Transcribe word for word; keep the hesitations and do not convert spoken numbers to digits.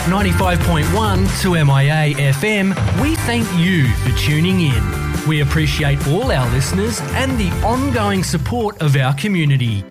ninety-five point one to M I A F M, we thank you for tuning in. We appreciate all our listeners and the ongoing support of our community.